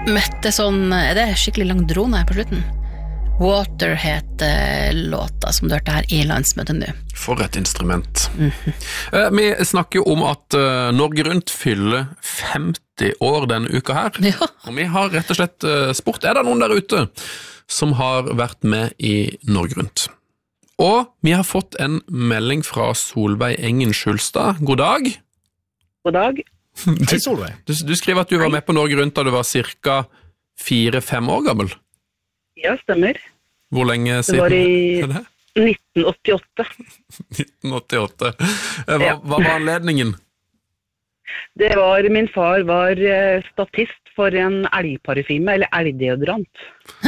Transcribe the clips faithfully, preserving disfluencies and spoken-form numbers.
Møtte sånn, er det skikkelig lang drone her på slutten? Water heter låta som du hørte her i landsmøtet nå. For et instrument. Mm-hmm. Vi snakker jo om at uh, Norge Rundt fyller femti år denne uka her. Ja. Og vi har rett og slett uh, spurt, er det noen der ute som har vært med i Norge Rundt? Og vi har fått en melding fra Solveig Engen Skjulstad. God dag. God dag. Hei Solveig. Du, du skriver at du var med på Norge Rundt da du var cirka fire-fem år gammel. Ja, stemmer. Hvor lenge siden? Det var i nitten åttiåtte. nitten åttiåtte. Hva, ja. Hva var anledningen? Det var, min far var statist for en elgparfyme, eller elgdeodorant.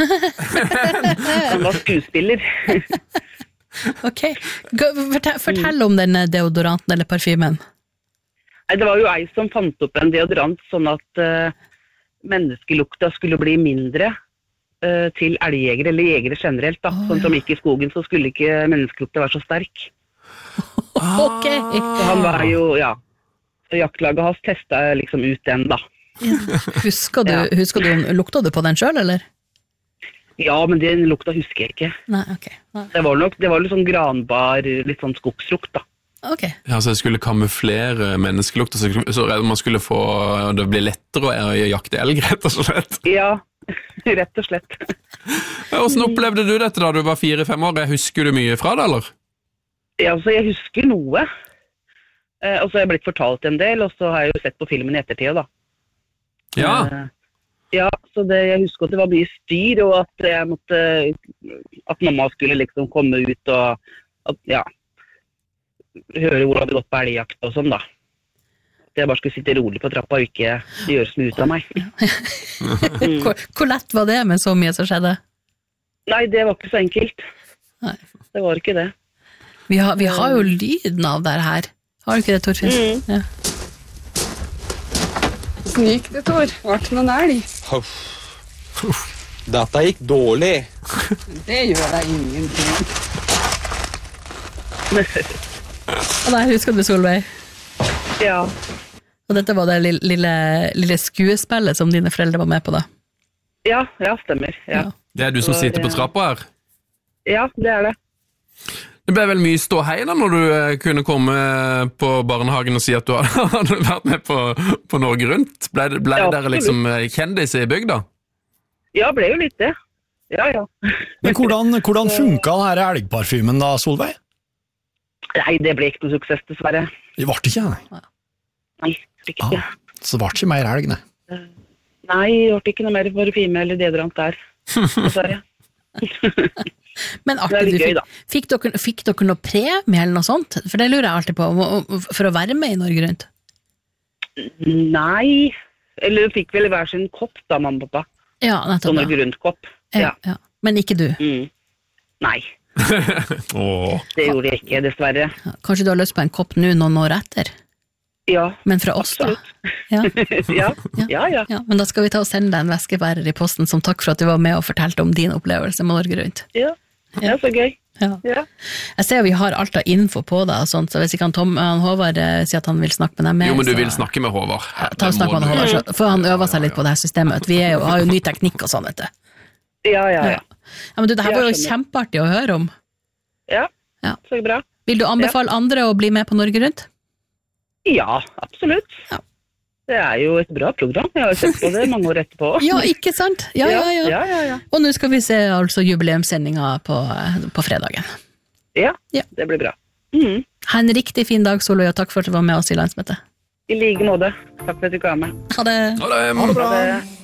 Han var skuespiller. Ok, fortell, fortell om den deodoranten eller parfymen. Det var jo ei som fant opp en deodorant sånn at uh, menneskelukta skulle bli mindre uh, til elgjegere, eller jegere generelt. Da. Oh, sånn som gikk i skogen, så skulle ikke menneskelukta være så sterk. Ok. Så han var jo, ja, så jaktlaget hans testet liksom ut den da. Ja. Husker du, ja. husker du, lukta du på den selv, eller? Ja, men den lukta husker jeg ikke. Nei, ok. Nei. Det var nok, det var litt sånn granbar, litt sånn skogslukt da. Ok. Ja, så det skulle kamuflere menneskelukter, så, så man skulle få, det blir lettere å jakte elg, rett og slett. Ja, rett og slett. Hvordan opplevde du dette da du var fire-fem år? Husker du mye fra det, eller? Ja, altså jeg husker noe. Eh, og så har jeg blitt fortalt en del, og så har jeg jo sett på filmen i ettertid da. Ja. Eh, ja, så det, jeg husker at det var mye styr, og at jeg måtte, at mamma skulle liksom komme ut og, at, ja, høre hvor det hadde gått på elgjakt og sånn da. Jeg bare skulle sitte rolig på trappa og ikke gjøre så mye ut av meg. mm. hvor, hvor lett var det med så mye som skjedde? Nei, det var ikke så enkelt. Nei. Det var ikke det. Vi har, vi har jo lyden av det her. Har du ikke det, Torfinn? Mm. Ja. Hvordan gikk det, Tor? Var det noen elg? Uff. Dette gikk dårlig. Det gjør deg ingenting. Og der husker du Solveig? Ja. Og dette var det lille, lille, lille skuespillet som dine foreldre var med på da? Ja, ja, stemmer. Ja. Ja. Det er du som sitter på trappa her? Ja, det er det. Det ble vel mye ståhei da når du kunne komme på barnehagen og si at du hadde vært med på, på Norge Rundt. Ble, ble ja, dere liksom kjendis i bygda? Ja, ble jo litt det. Ja, ja. Men hvordan, hvordan funket denne elgparfymen da, Solveig? Nei, det ble ikke noe suksess, dessverre. Det ble ikke, nei? Nei, det ble ikke. Ah, så det ble ikke mer elg, nei? Nei, det ble ikke noe mer parfyme eller deodorant der, dessverre. Men artig, gøy, fikk, fikk, dere, fikk dere noe premie eller noe sånt? For det lurer jeg alltid på, for å være med i Norge Rundt. Nei, eller du fikk vel hver sin kopp da, mamma og pappa. Ja, nettopp. Sånn Norge Rundt-kopp. Ja, ja. Men ikke du? Mm. Nei. oh. Det gjorde jeg ikke, dessverre. Ja, kanskje du har lyst på en kopp nå noen år etter? Ja. Men fra oss absolutt. da? Ja. ja. Ja. Ja, ja. Ja. Men da skal vi ta og sende deg en veskebærer i posten som takk for at du var med og fortalte om din opplevelse med Norge Rundt. Ja, det er så gøy. Ja. Ja. Jeg ser vi har alt av info på deg og sånt, så hvis ikke han, Tom, han Håvard sier at han vil snakke med deg med. Jo, men du så... vil snakke med Håvard. Ja, ta og snakke med Håvard, så, for han øver seg litt på det her systemet. Vi er jo, har jo ny teknikk og sånn, vet du. Ja, ja, ja. Ja, men du, det her var jo kjempeartig å høre om. Ja, ja. Så bra. Vil du anbefale ja. andre å bli med på Norge Rundt? Ja, absolutt. Ja. Det er jo et bra program. Jeg har jo sett på det mange år etterpå. Ja, ikke sant? Ja, ja, ja. ja, ja, ja. Og nå skal vi se altså jubileumssendinga på, på fredagen. Ja, ja, det blir bra. Mm. Ha en riktig fin dag, Solveig, og takk for at du var med oss i landsmøtet. I like måte. Takk for at du kom med. Ha det. Ha det. Ha det bra.